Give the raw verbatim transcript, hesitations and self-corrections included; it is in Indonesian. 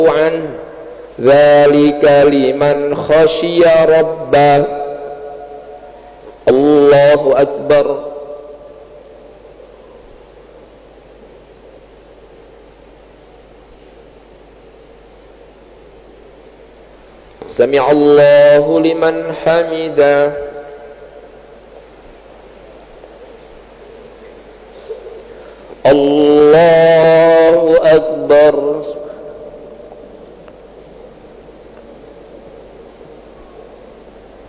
an dzalika liman khasyiya rabbah. Allahu akbar. Sami'allahu liman hamidah. Allah